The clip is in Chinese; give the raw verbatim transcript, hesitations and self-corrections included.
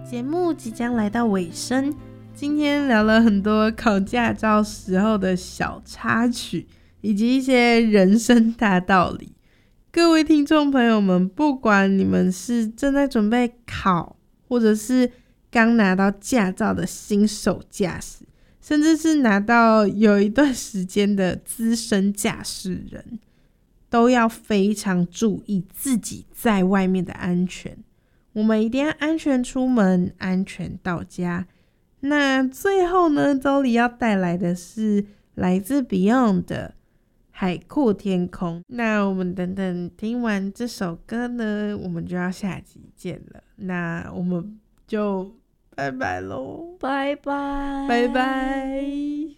节目即将来到尾声，今天聊了很多考驾照时候的小插曲，以及一些人生大道理。各位听众朋友们，不管你们是正在准备考，或者是刚拿到驾照的新手驾驶，甚至是拿到有一段时间的资深驾驶人，都要非常注意自己在外面的安全。我们一定要安全出门，安全到家。那最后呢，周里要带来的是来自 Beyond 的海阔天空。那我们等等听完这首歌呢，我们就要下集见了。那我们就拜拜咯， 拜拜， 拜拜。